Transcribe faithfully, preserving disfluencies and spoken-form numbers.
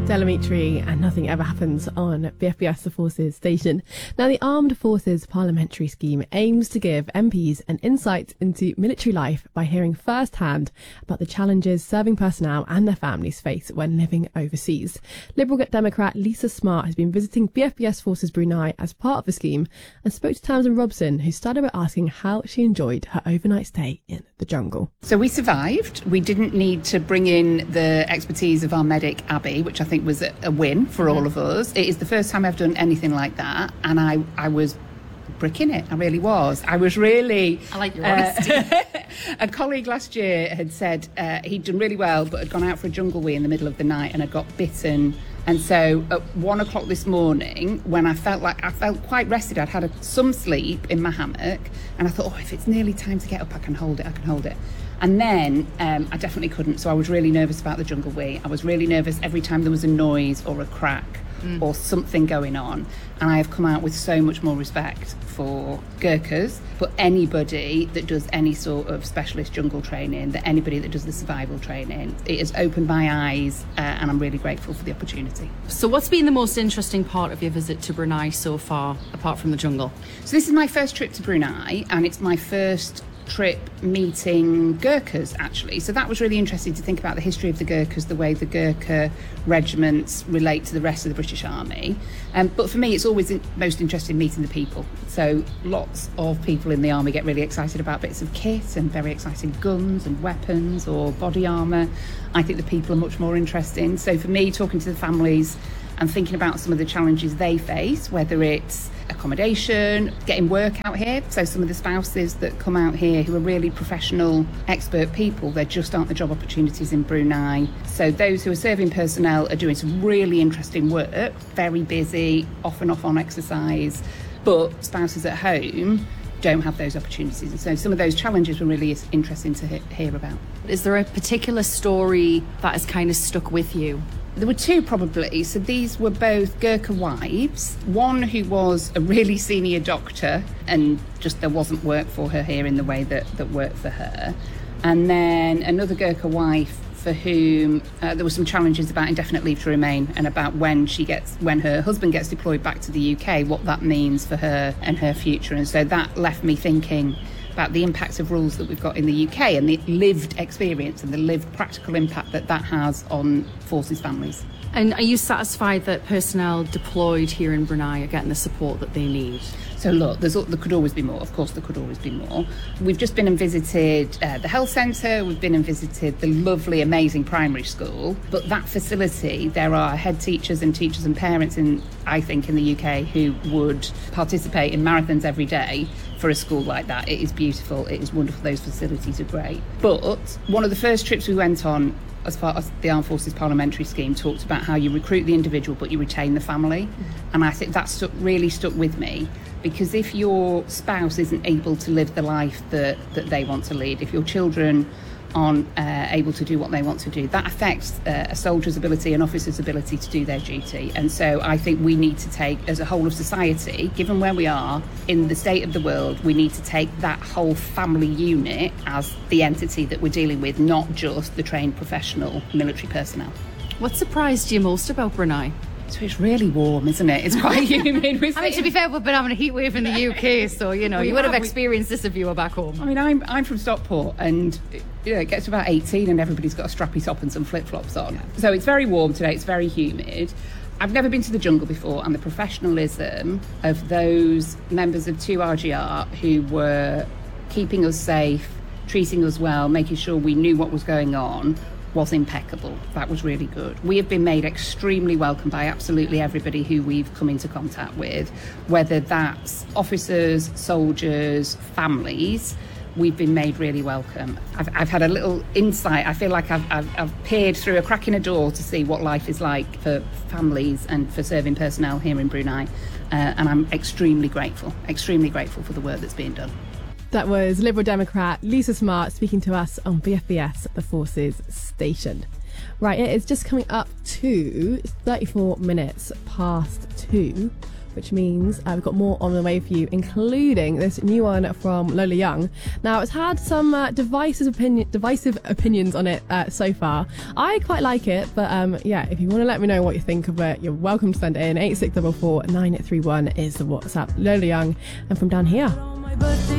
Delamitri and Nothing Ever Happens on B F B S The Forces station. Now, the Armed Forces Parliamentary Scheme aims to give M Ps an insight into military life by hearing firsthand about the challenges serving personnel and their families face when living overseas. Liberal Democrat Lisa Smart has been visiting B F B S Forces Brunei as part of the scheme and spoke to Tamsin Robson, who started by asking how she enjoyed her overnight stay in the jungle. So we survived. We didn't need to bring in the expertise of our medic, Abby, which I think was a, a win for all of us. It is the first time I've done anything like that, and I, I was bricking it. I really was. I was really... I like your honesty. Uh, a colleague last year had said uh, he'd done really well, but had gone out for a jungle wee in the middle of the night and had got bitten. And so at one o'clock this morning, when I felt like I felt quite rested, I'd had a, some sleep in my hammock, and I thought, oh, if it's nearly time to get up, I can hold it, I can hold it. And then um, I definitely couldn't, so I was really nervous about the jungle wee. I was really nervous every time there was a noise or a crack mm. or something going on. And I have come out with so much more respect for Gurkhas, but anybody that does any sort of specialist jungle training, that anybody that does the survival training. It has opened my eyes, uh, and I'm really grateful for the opportunity. So what's been the most interesting part of your visit to Brunei so far, apart from the jungle? So this is my first trip to Brunei, and it's my first trip meeting Gurkhas, actually. So that was really interesting to think about the history of the Gurkhas, the way the Gurkha regiments relate to the rest of the British Army. Um, but for me, it's always in, most interesting meeting the people. So lots of people in the army get really excited about bits of kit and very exciting guns and weapons or body armour. I think the people are much more interesting. So for me, talking to the families and thinking about some of the challenges they face, whether it's accommodation, getting work out here. So some of the spouses that come out here who are really professional, expert people, there just aren't the job opportunities in Brunei. So those who are serving personnel are doing some really interesting work, very busy, off and off on exercise, but spouses at home don't have those opportunities. And so some of those challenges were really interesting to he- hear about. Is there a particular story that has kind of stuck with you? There were two, probably. So these were both Gurkha wives. One who was a really senior doctor, and just there wasn't work for her here in the way that, that worked for her. And then another Gurkha wife for whom uh, there were some challenges about indefinite leave to remain, and about when she gets, when her husband gets deployed back to the U K, what that means for her and her future. And so that left me thinking about the impact of rules that we've got in the U K and the lived experience and the lived practical impact that that has on forces families. And are you satisfied that personnel deployed here in Brunei are getting the support that they need? So look, there's, there could always be more. Of course, there could always be more. We've just been and visited uh, the health centre. We've been and visited the lovely, amazing primary school. But that facility, there are head teachers and teachers and parents, in, I think, in the U K who would participate in marathons every day for a school like that. It is beautiful. It is wonderful. Those facilities are great. But one of the first trips we went on as part of the Armed Forces Parliamentary Scheme talked about how you recruit the individual but you retain the family. Mm-hmm. And I think that stuck, really stuck with me, because if your spouse isn't able to live the life that, that they want to lead, if your children aren't uh, able to do what they want to do, that affects uh, a soldier's ability, an officer's ability to do their duty. And so I think we need to take, as a whole of society, given where we are in the state of the world, we need to take that whole family unit as the entity that we're dealing with, not just the trained professional military personnel. What surprised you most about Brunei? So it's really warm, isn't it? It's quite humid. I mean, to be fair, we've been having a heat wave in the U K, so, you know, well, you would have experienced this if you were back home. I mean, I'm I'm from Stockport, and you know, it gets to about eighteen and everybody's got a strappy top and some flip-flops on. Yeah. So it's very warm today, it's very humid. I've never been to the jungle before, and the professionalism of those members of two R G R who were keeping us safe, treating us well, making sure we knew what was going on, was impeccable. That was really good. We have been made extremely welcome by absolutely everybody who we've come into contact with, whether that's officers, soldiers, families. We've been made really welcome. I've, I've had a little insight. I feel like I've, I've, I've peered through a crack in a door to see what life is like for families and for serving personnel here in Brunei. Uh, and I'm extremely grateful, extremely grateful for the work that's being done. That was Liberal Democrat Lisa Smart speaking to us on B F B S The Forces station. Right, it is just coming up to thirty-four minutes past two. which means uh, we've got more on the way for you, including this new one from Lola Young. Now, it's had some uh, divisive, opinion, divisive opinions on it uh, so far. I quite like it, but um, yeah, if you want to let me know what you think of it, you're welcome to send it in. eight six four four nine three one is the WhatsApp. Lola Young, and from down here.